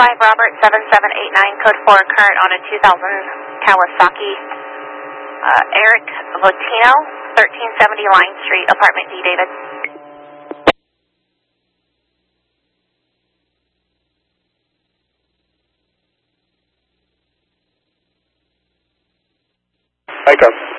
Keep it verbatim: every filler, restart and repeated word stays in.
five Robert seven seven eight nine, code four, current on a two thousand Kawasaki. Uh, Eric Votino, thirteen seventy Line Street, apartment D, David. Hi, Carl.